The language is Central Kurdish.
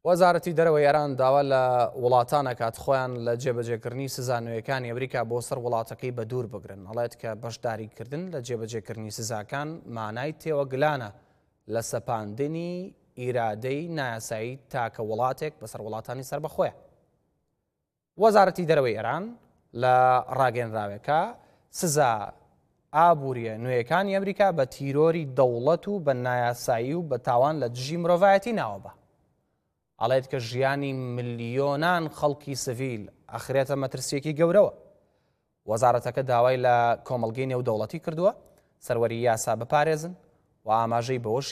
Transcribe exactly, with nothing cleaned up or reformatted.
وەزارەتی دەرەوەی ئێران داوا لە وڵاتان دەکات خۆیان لە جێبەجێکردنی سزا نوێیەکانی ئەمریکا بۆ سەر وڵاتەکەی بە دوور بگرن. هەڵێت کە بەشداریکردن لە جێبەجێکردنی سزاکان مانای تێوەگلانە لە سەپاندنی ئیرادەی نایاسایی تاکە وڵاتێک بەسەر وڵاتانی سربەخۆیە. وەزارەتی دەرەوەی ئێران لە ڕاگەنراوێکە سزا ئابووریە نوێیەکانی ئەمریکا بە تیرۆری دەوڵەت و بە نایاسایی و بە تاوان لە دژی مرۆڤایەتی ناوەبە. ئەڵێت کە ژیانی ملیۆنان خەڵکی سڤیل ئەخرێتە مەترسیەکی گەورەوە. وەزارەتەکە داوای لە کۆمەڵگەی نێودەوڵەتی کردووە سەروەری یاسا بپارێزن و ئاماژەی بەوەش